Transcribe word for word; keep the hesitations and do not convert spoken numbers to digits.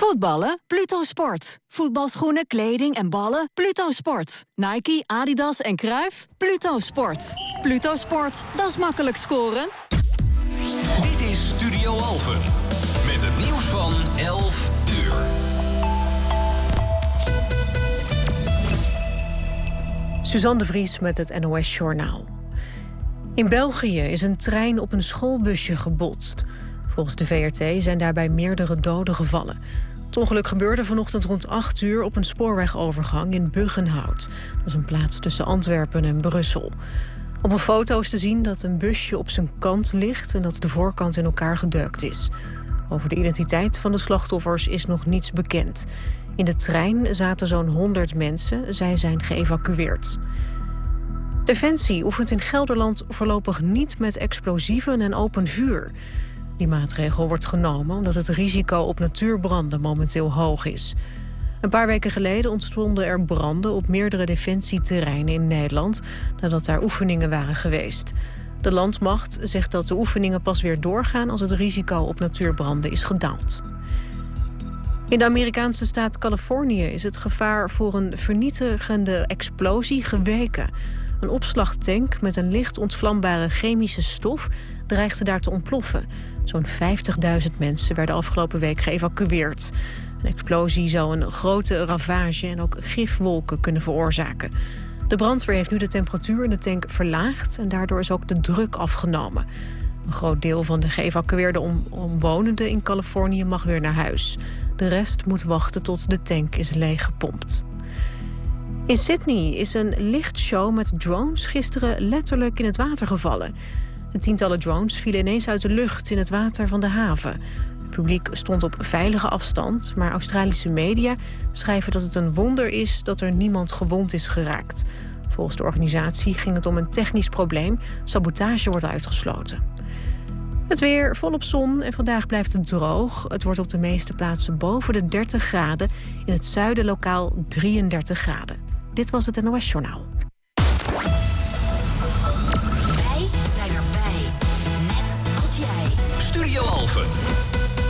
Voetballen? Pluto Sport. Voetbalschoenen, kleding en ballen? Pluto Sport. Nike, Adidas en Cruijff? Pluto Sport. Pluto Sport, dat is makkelijk scoren. Dit is Studio Alphen. Met het nieuws van elf uur. Suzanne de Vries met het N O S Journaal. In België is een trein op een schoolbusje gebotst. Volgens de V R T zijn daarbij meerdere doden gevallen. Het ongeluk gebeurde vanochtend rond acht uur op een spoorwegovergang in Buggenhout. Dat is een plaats tussen Antwerpen en Brussel. Op een foto is te zien dat een busje op zijn kant ligt en dat de voorkant in elkaar gedeukt is. Over de identiteit van de slachtoffers is nog niets bekend. In de trein zaten zo'n honderd mensen. Zij zijn geëvacueerd. Defensie oefent in Gelderland voorlopig niet met explosieven en open vuur. Die maatregel wordt genomen omdat het risico op natuurbranden momenteel hoog is. Een paar weken geleden ontstonden er branden op meerdere defensieterreinen in Nederland nadat daar oefeningen waren geweest. De landmacht zegt dat de oefeningen pas weer doorgaan als het risico op natuurbranden is gedaald. In de Amerikaanse staat Californië is het gevaar voor een vernietigende explosie geweken. Een opslagtank met een licht ontvlambare chemische stof dreigde daar te ontploffen. Zo'n vijftigduizend mensen werden afgelopen week geëvacueerd. Een explosie zou een grote ravage en ook gifwolken kunnen veroorzaken. De brandweer heeft nu de temperatuur in de tank verlaagd en daardoor is ook de druk afgenomen. Een groot deel van de geëvacueerde om- omwonenden in Californië mag weer naar huis. De rest moet wachten tot de tank is leeggepompt. In Sydney is een lichtshow met drones gisteren letterlijk in het water gevallen. De tientallen drones vielen ineens uit de lucht in het water van de haven. Het publiek stond op veilige afstand, maar Australische media schrijven dat het een wonder is dat er niemand gewond is geraakt. Volgens de organisatie ging het om een technisch probleem. Sabotage wordt uitgesloten. Het weer volop zon en vandaag blijft het droog. Het wordt op de meeste plaatsen boven de dertig graden. In het zuiden lokaal drieëndertig graden. Dit was het N O S Journaal. Studio Alphen.